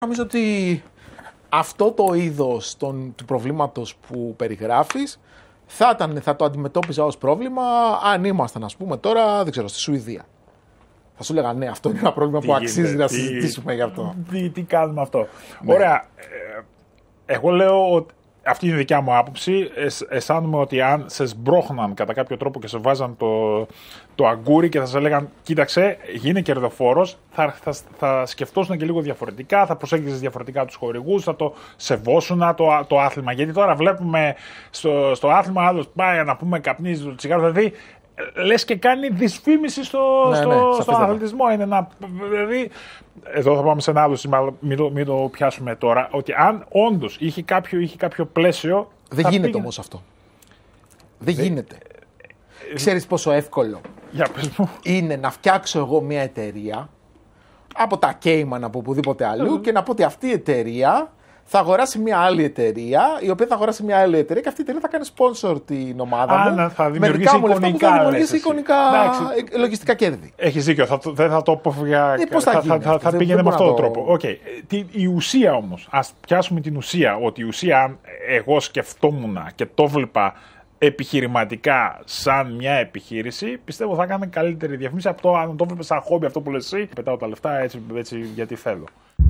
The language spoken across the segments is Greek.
Νομίζω ότι αυτό το είδος του προβλήματος που περιγράφεις θα το αντιμετώπιζα ως πρόβλημα αν ήμασταν, ας πούμε, τώρα, δεν ξέρω, στη Σουηδία. Θα σου έλεγα, ναι, αυτό είναι ένα πρόβλημα που αξίζει να συζητήσουμε γι' αυτό. Τι κάνουμε αυτό. Ναι. Ωραία. Εγώ λέω ότι αυτή είναι η δικιά μου άποψη. Αισθάνομαι ότι αν σε σμπρώχναν κατά κάποιο τρόπο και σε βάζαν το αγκούρι και θα σε έλεγαν, κοίταξε, γίνε κερδοφόρος, θα σκεφτόσουν και λίγο διαφορετικά, θα προσέγγιζες διαφορετικά τους χορηγούς, θα το σεβόσουν το άθλημα. Γιατί τώρα βλέπουμε στο άθλημα άλλος πάει να πούμε καπνίζει το τσιγάρο, δηλαδή λες και κάνει δυσφήμιση στο αθλητισμό. Είναι δηλαδή, εδώ θα πάμε σε ένα άλλο σήμα, μην το πιάσουμε τώρα, ότι αν όντως είχε κάποιο πλαίσιο. Δεν γίνεται όμως αυτό. Δεν γίνεται. Ξέρεις πόσο εύκολο είναι να φτιάξω εγώ μια εταιρεία από τα Cayman, από οπουδήποτε αλλού και να πω ότι αυτή η εταιρεία θα αγοράσει μια άλλη εταιρεία, η οποία θα αγοράσει μια άλλη εταιρεία και αυτή η εταιρεία θα κάνει sponsor την ομάδα μου. Θα δημιουργήσει εικονικά λογιστικά κέρδη. Έχεις δίκιο, δεν θα το αποφυγα. Θα πήγαινε με αυτόν τον τρόπο. Η ουσία όμως, ας πιάσουμε την ουσία, ότι η ουσία, αν εγώ σκεφτόμουν και το βλέπα επιχειρηματικά σαν μια επιχείρηση, πιστεύω θα έκανε καλύτερη διαφήμιση από το αν το βλέπεις σαν χόμπι, αυτό που λες εσύ, πετάω τα λεφτά έτσι γιατί θέλω.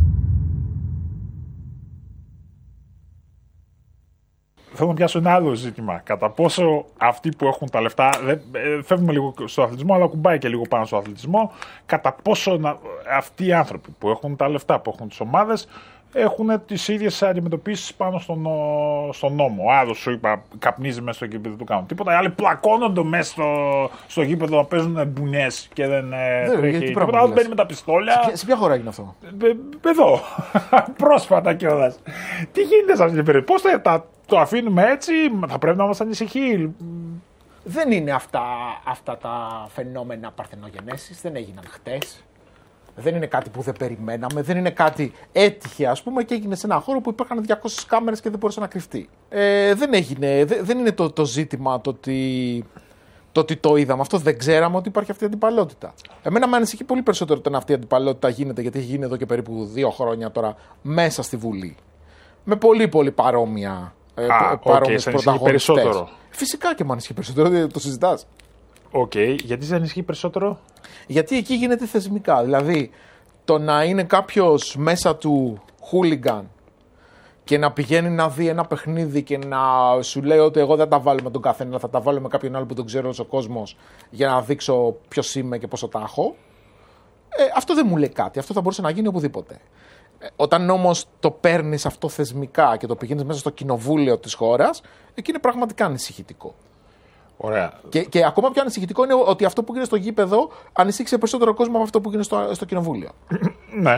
Θέλω να πιάσω ένα άλλο ζήτημα. Κατά πόσο αυτοί που έχουν τα λεφτά, φεύγουμε λίγο στο αθλητισμό, αλλά κουμπάει και λίγο πάνω στο αθλητισμό, κατά πόσο αυτοί οι άνθρωποι που έχουν τα λεφτά, που έχουν τις ομάδες, έχουν τις ίδιες αντιμετωπίσεις πάνω στον νόμο. Ο άλλος σου είπα, καπνίζει μέσα στο γήπεδο, του κάνουν τίποτα. Οι άλλοι πλακώνονται μέσα στο γήπεδο να παίζουν μπουνιές και δεν τρέχει τίποτα. Άλλος μπαίνει με τα πιστόλια. Σε ποια χώρα είναι αυτό? Εδώ. Πρόσφατα κιόλας. Τι γίνεται σε αυτή την περίπτωση? Πώς το αφήνουμε έτσι? Θα πρέπει να μας ανησυχεί. Δεν είναι αυτά τα φαινόμενα παρθενογενέσεις. Δεν έγιναν χτες. Δεν είναι κάτι που δεν περιμέναμε, δεν είναι κάτι έτυχε, ας πούμε, και έγινε σε ένα χώρο που υπήρχαν 200 κάμερες και δεν μπορούσε να κρυφτεί. Δεν είναι το ζήτημα το ότι το είδαμε. Αυτό δεν ξέραμε ότι υπάρχει αυτή η αντιπαλότητα. Εμένα με ανησυχεί πολύ περισσότερο όταν αυτή η αντιπαλότητα γίνεται, γιατί έχει γίνει εδώ και περίπου 2 χρόνια τώρα μέσα στη Βουλή. Με πολύ πολύ παρόμοιες πρωταγωνιστές. Περισσότερο. Φυσικά και με ανησυχεί περισσότερο, δεν το συζητάς. Γιατί σε ανησυχεί περισσότερο? Γιατί εκεί γίνεται θεσμικά. Δηλαδή, το να είναι κάποιος μέσα του χούλιγκαν και να πηγαίνει να δει ένα παιχνίδι και να σου λέει ότι εγώ δεν τα βάλω με τον καθένα, θα τα βάλω με κάποιον άλλο που τον ξέρω ο κόσμος για να δείξω ποιος είμαι και πόσο τα έχω. Αυτό δεν μου λέει κάτι. Αυτό θα μπορούσε να γίνει οπουδήποτε. Όταν όμως το παίρνεις αυτό θεσμικά και το πηγαίνεις μέσα στο κοινοβούλιο της χώρας, εκεί είναι πραγματικά ανησυχητικό. Ωραία. Και ακόμα πιο ανησυχητικό είναι ότι αυτό που γίνεται στο γήπεδο ανησύχησε περισσότερο κόσμο από αυτό που γίνεται στο κοινοβούλιο. Ναι.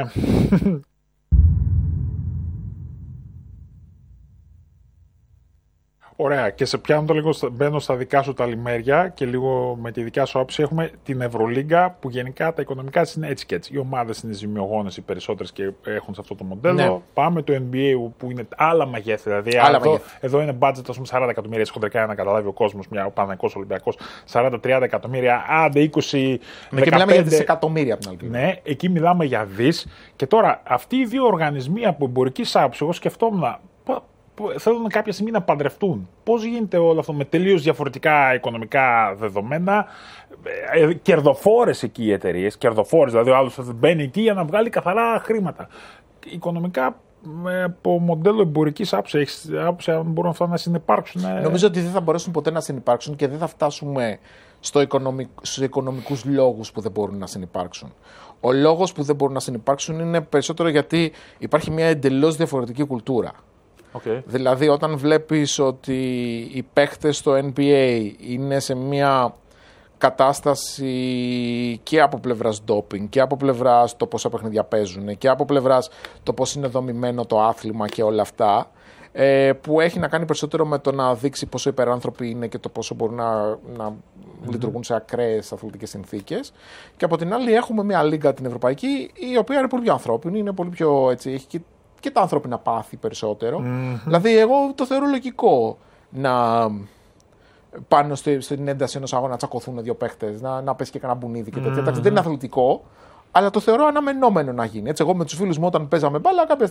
Ωραία, και σε πιάνω το λίγο, μπαίνω στα δικά σου τα λιμέρια και λίγο με τη δικιά σου άποψη. Έχουμε την Ευρωλίγκα που γενικά τα οικονομικά της είναι έτσι και έτσι. Οι ομάδες είναι ζημιογόνες οι περισσότερες και έχουν σε αυτό το μοντέλο. Ναι. Πάμε το NBA που είναι άλλα μεγέθη. Δηλαδή εδώ είναι budget 40 εκατομμύρια χοντρικά να καταλάβει ο κόσμος, ο Παναθηναϊκός Ολυμπιακός 40-30 εκατομμύρια, άντε 20. Και μιλάμε για δισεκατομμύρια από την άλλη. Ναι, εκεί μιλάμε για δις. Και τώρα αυτοί οι δύο οργανισμοί από εμπορική άποψη, εγώ σκεφτόμουν. Θέλουν κάποια στιγμή να παντρευτούν. Πώς γίνεται όλο αυτό με τελείως διαφορετικά οικονομικά δεδομένα, κερδοφόρες εκεί οι εταιρείες, δηλαδή ο άλλος μπαίνει εκεί για να βγάλει καθαρά χρήματα. Οικονομικά, από μοντέλο εμπορικής άποψης, αν μπορούν αυτά να συνυπάρξουν. Νομίζω ότι δεν θα μπορέσουν ποτέ να συνυπάρξουν και δεν θα φτάσουμε στους οικονομικούς λόγους που δεν μπορούν να συνυπάρξουν. Ο λόγος που δεν μπορούν να συνυπάρξουν είναι περισσότερο γιατί υπάρχει μια εντελώς διαφορετική κουλτούρα. Δηλαδή όταν βλέπεις ότι οι παίχτες στο NBA είναι σε μια κατάσταση και από πλευράς ντόπινγκ και από πλευράς το πόσα παιχνίδια παίζουν και από πλευράς το πώς είναι δομημένο το άθλημα και όλα αυτά, που έχει να κάνει περισσότερο με το να δείξει πόσο υπεράνθρωποι είναι και το πόσο μπορούν να λειτουργούν σε ακραίες αθλητικές συνθήκες. Και από την άλλη έχουμε μια λίγα την ευρωπαϊκή, η οποία είναι πολύ πιο ανθρώπινη, είναι πολύ πιο έτσι, έχει και τα ανθρώπινα πάθη περισσότερο. Δηλαδή, εγώ το θεωρώ λογικό να πάνω στην ένταση ενός αγώνα να τσακωθούν 2 παίχτες, να πέσει και κανένα μπουνίδι και τέτοια. Δεν είναι αθλητικό, αλλά το θεωρώ αναμενόμενο να γίνει. Έτσι, εγώ με τους φίλους μου όταν παίζαμε μπάλα, κάποια